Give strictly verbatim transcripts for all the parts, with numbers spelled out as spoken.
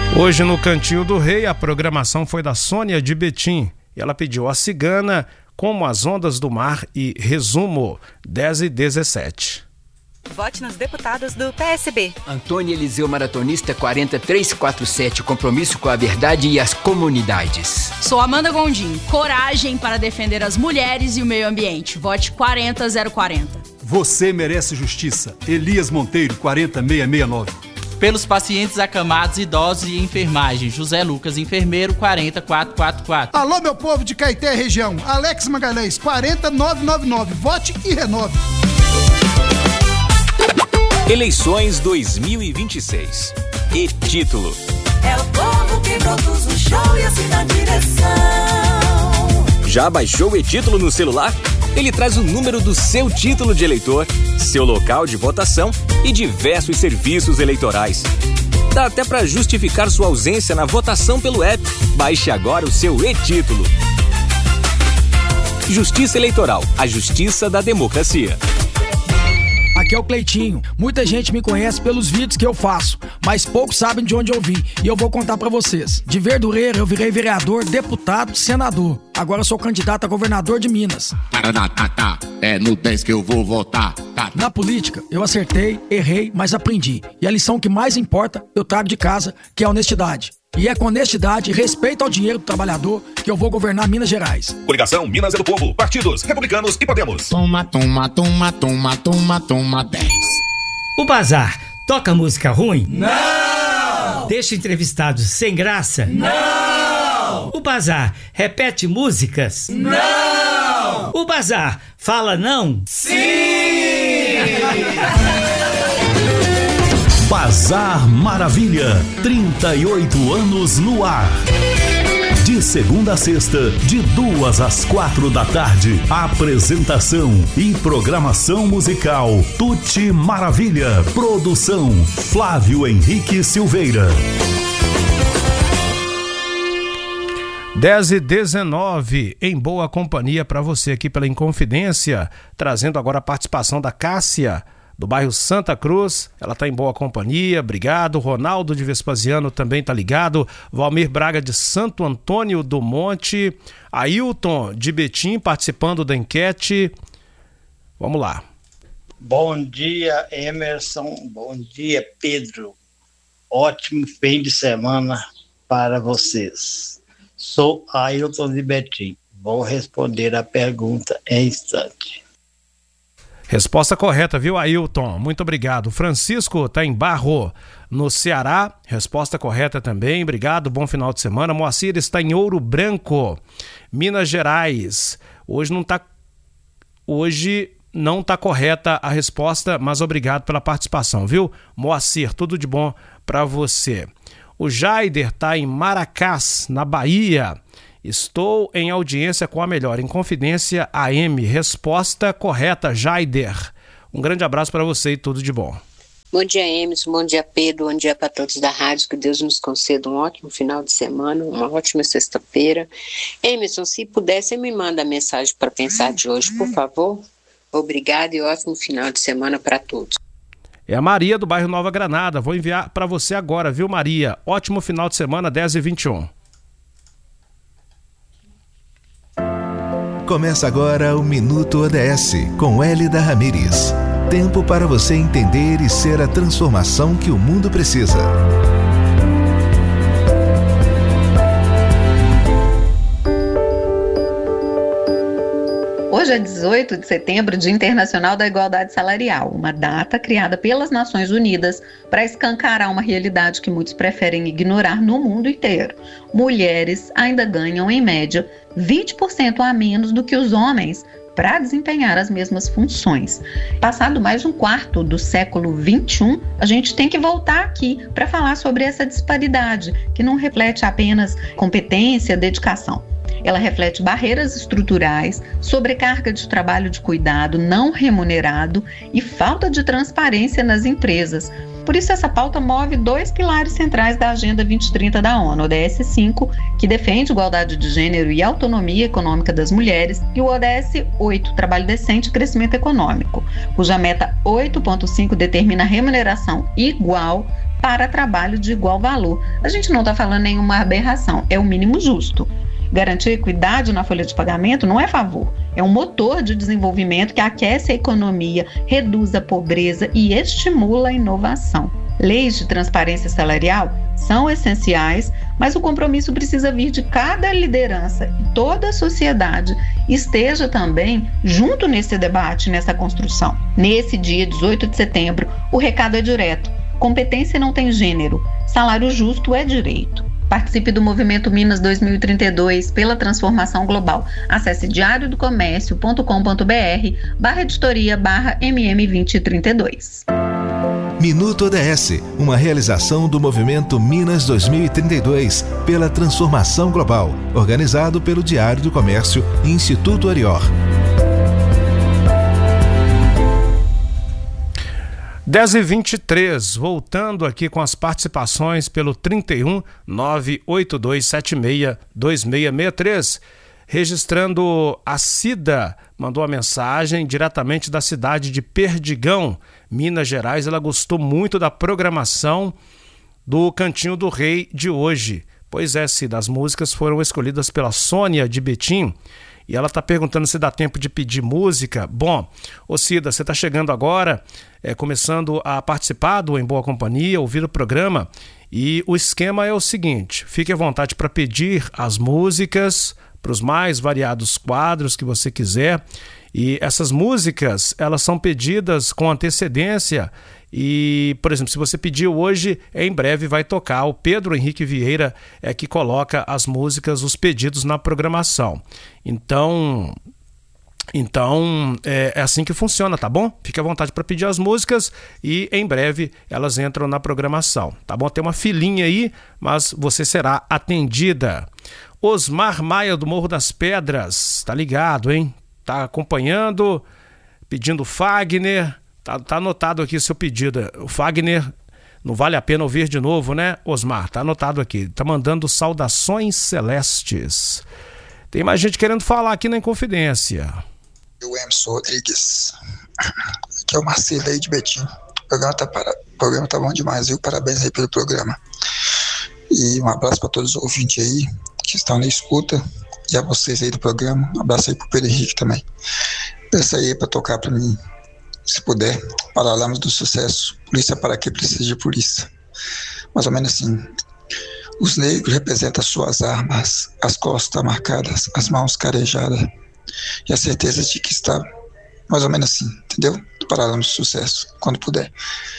Hoje no Cantinho do Rei, a programação foi da Sônia de Betim. E ela pediu A Cigana, Como as Ondas do Mar e Resumo, dez e dezessete. Vote nos deputados do P S B. Antônio Eliseu Maratonista quatro três quatro sete, compromisso com a verdade e as comunidades. Sou Amanda Gondim, coragem para defender as mulheres e o meio ambiente. Vote quarenta zero quarenta. Você merece justiça. Elias Monteiro, quarenta seiscentos e sessenta e nove. Pelos pacientes acamados, idosos e enfermagem, José Lucas, enfermeiro, quarenta quatrocentos e quarenta e quatro. Alô, meu povo de Caeté região, Alex Magalhães, quarenta novecentos e noventa e nove. Vote e renove. Eleições dois mil e vinte e seis. E título: é o povo que produz o show e assim na direção. Já baixou o e-título no celular? Ele traz o número do seu título de eleitor, seu local de votação e diversos serviços eleitorais. Dá até para justificar sua ausência na votação pelo app. Baixe agora o seu e-título. Justiça Eleitoral, a justiça da democracia. Aqui é o Cleitinho. Muita gente me conhece pelos vídeos que eu faço, mas poucos sabem de onde eu vim. E eu vou contar pra vocês. De Verdureira eu virei vereador, deputado, senador. Agora eu sou candidato a governador de Minas. Tá, é no dez que eu vou votar. Tá. Na política, eu acertei, errei, mas aprendi. E a lição que mais importa, eu trago de casa, que é a honestidade. E é com honestidade e respeito ao dinheiro do trabalhador que eu vou governar Minas Gerais. Coligação Minas é do Povo, partidos Republicanos e Podemos. Toma, toma, toma, toma, toma, toma, dez. O Bazar toca música ruim? Não! Deixa entrevistados sem graça? Não! O Bazar repete músicas? Não! O Bazar fala não? Sim! Bazar Maravilha, trinta e oito anos no ar. De segunda a sexta, de duas às quatro da tarde. Apresentação e programação musical Tuti Maravilha. Produção Flávio Henrique Silveira. dez e dezenove, em boa companhia para você aqui pela Inconfidência, trazendo agora a participação da Cássia, do bairro Santa Cruz. Ela está em boa companhia, obrigado. Ronaldo de Vespasiano também está ligado. Valmir Braga de Santo Antônio do Monte. Ailton de Betim participando da enquete. Vamos lá. Bom dia, Emerson. Bom dia, Pedro. Ótimo fim de semana para vocês. Sou Ailton de Betim. Vou responder a pergunta em instante. Resposta correta, viu, Ailton? Muito obrigado. Francisco está em Barro, no Ceará. Resposta correta também. Obrigado, bom final de semana. Moacir está em Ouro Branco, Minas Gerais. Hoje não está Hoje não tá correta a resposta, mas obrigado pela participação, viu? Moacir, tudo de bom para você. O Jaider está em Maracás, na Bahia. Estou em audiência com a melhor Inconfidência A M. Resposta correta, Jaider. Um grande abraço para você e tudo de bom. Bom dia, Emerson. Bom dia, Pedro. Bom dia para todos da rádio. Que Deus nos conceda um ótimo final de semana, uma ótima sexta-feira. Emerson, se puder, você me manda a mensagem para pensar de hoje, por favor. Obrigado e ótimo final de semana para todos. É a Maria do bairro Nova Granada. Vou enviar para você agora, viu, Maria? Ótimo final de semana, dez e vinte e um. Começa agora o Minuto O D S, com Hélida Ramírez. Tempo para você entender e ser a transformação que o mundo precisa. Hoje é dezoito de setembro, Dia Internacional da Igualdade Salarial, uma data criada pelas Nações Unidas para escancarar uma realidade que muitos preferem ignorar no mundo inteiro. Mulheres ainda ganham, em média, vinte por cento a menos do que os homens para desempenhar as mesmas funções. Passado mais de um quarto do século vinte e um, a gente tem que voltar aqui para falar sobre essa disparidade, que não reflete apenas competência, dedicação. Ela reflete barreiras estruturais, sobrecarga de trabalho de cuidado não remunerado e falta de transparência nas empresas. Por isso, essa pauta move dois pilares centrais da Agenda vinte trinta da ONU, o O D S cinco, que defende igualdade de gênero e autonomia econômica das mulheres, e o O D S oito, Trabalho Decente e Crescimento Econômico, cuja meta oito ponto cinco determina remuneração igual para trabalho de igual valor. A gente não está falando nenhuma aberração, é o mínimo justo. Garantir equidade na folha de pagamento não é favor, é um motor de desenvolvimento que aquece a economia, reduz a pobreza e estimula a inovação. Leis de transparência salarial são essenciais, mas o compromisso precisa vir de cada liderança e toda a sociedade esteja também junto nesse debate, nessa construção. Nesse dia dezoito de setembro, o recado é direto: competência não tem gênero, salário justo é direito. Participe do Movimento Minas dois mil e trinta e dois pela transformação global. Acesse diário do comércio ponto com ponto b r barra editoria barra M M vinte e trinta e dois. Minuto O D S, uma realização do Movimento Minas dois mil e trinta e dois pela transformação global, organizado pelo Diário do Comércio e Instituto Arior. dez e vinte e três, voltando aqui com as participações pelo trinta e um, nove oito dois sete seis, dois seis seis três. Registrando a Cida, mandou a mensagem diretamente da cidade de Perdigão, Minas Gerais. Ela gostou muito da programação do Cantinho do Rei de hoje. Pois é, Cida, as músicas foram escolhidas pela Sônia de Betim. E ela está perguntando se dá tempo de pedir música. Bom, ô Cida, você está chegando agora, é, começando a participar do Em Boa Companhia, ouvir o programa. E o esquema é o seguinte: fique à vontade para pedir as músicas para os mais variados quadros que você quiser. E essas músicas, elas são pedidas com antecedência. E, por exemplo, se você pediu hoje, em breve vai tocar. O Pedro Henrique Vieira é que coloca as músicas, os pedidos na programação. Então, então é, é assim que funciona, tá bom? Fique à vontade para pedir as músicas e em breve elas entram na programação, tá bom? Tem uma filinha aí, mas você será atendida. Osmar Maia do Morro das Pedras, tá ligado, hein? Tá acompanhando, pedindo Fagner. Tá, tá anotado aqui o seu pedido. O Fagner, não vale a pena ouvir de novo, né, Osmar? Tá anotado aqui. Tá mandando saudações celestes. Tem mais gente querendo falar aqui na Inconfidência. O Emerson Rodrigues. Aqui é o Marcelo aí de Betim. O programa tá, para... o programa tá bom demais, viu? Parabéns aí pelo programa. E um abraço para todos os ouvintes aí que estão na escuta. E a vocês aí do programa. Um abraço aí pro Pedro Henrique também. Peça aí para tocar para mim, se puder, Paralamas do Sucesso, Polícia para que precisa de polícia. Mais ou menos assim: os negros representam as suas armas, as costas marcadas, as mãos carejadas e a certeza de que está, mais ou menos assim, entendeu? Paralamas do Sucesso, quando puder.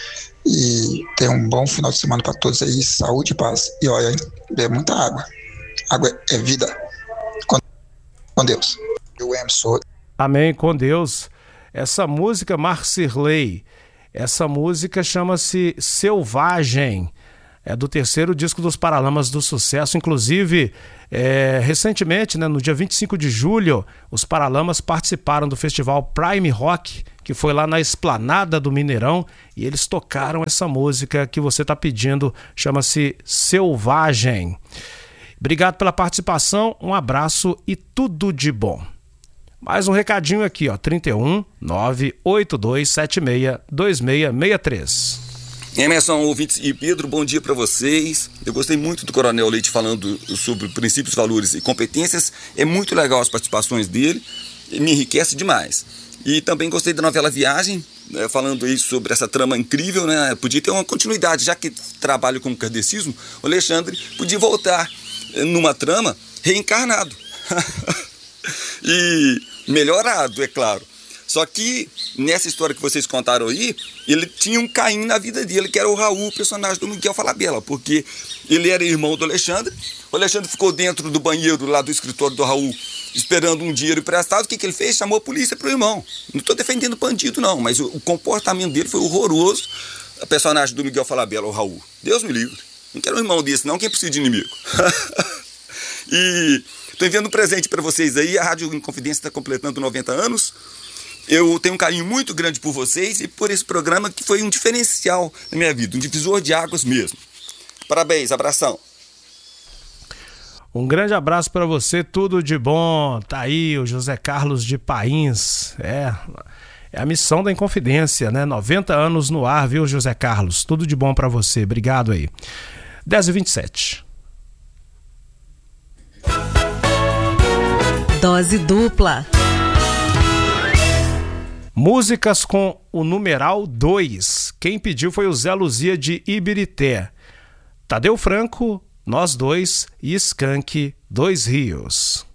E tenha um bom final de semana para todos aí, saúde e paz. E olha, hein, bebe muita água. Água é vida. Com, com Deus. Eu Emerson. Amém, com Deus. Essa música, Marcirley, essa música chama-se Selvagem, é do terceiro disco dos Paralamas do Sucesso. Inclusive, é, recentemente, né, no dia vinte e cinco de julho, os Paralamas participaram do festival Prime Rock, que foi lá na Esplanada do Mineirão, e eles tocaram essa música que você está pedindo, chama-se Selvagem. Obrigado pela participação, um abraço e tudo de bom. Mais um recadinho aqui, ó, trinta e um, nove oito dois sete seis, dois seis seis três. Emerson, ouvintes e Pedro, bom dia para vocês. Eu gostei muito do Coronel Leite falando sobre princípios, valores e competências. É muito legal as participações dele, me enriquece demais. E também gostei da novela Viagem, né, falando aí sobre essa trama incrível, né? Podia ter uma continuidade, já que trabalho com kardecismo, o Alexandre podia voltar numa trama reencarnado. E melhorado, é claro. Só que nessa história que vocês contaram aí, ele tinha um Caim na vida dele, que era o Raul, o personagem do Miguel Falabella, porque ele era irmão do Alexandre. O Alexandre ficou dentro do banheiro lá do escritório do Raul, esperando um dinheiro emprestado. O que, que ele fez? Chamou a polícia pro irmão. Não estou defendendo bandido não, mas o, o comportamento dele foi horroroso. O personagem do Miguel Falabella, o Raul. Deus me livre. Não quero um irmão desse não, quem precisa de inimigo. E estou enviando um presente para vocês aí. A Rádio Inconfidência está completando noventa anos. Eu tenho um carinho muito grande por vocês e por esse programa que foi um diferencial na minha vida, um divisor de águas mesmo. Parabéns, abração. Um grande abraço para você, tudo de bom. Tá aí o José Carlos de Pains. É, É a missão da Inconfidência, né? noventa anos no ar, viu, José Carlos? Tudo de bom para você. Obrigado aí. dez e vinte e sete. Dose dupla. Músicas com o numeral dois. Quem pediu foi o Zé Luzia de Ibirité. Tadeu Franco, Nós Dois e Skank, Dois Rios.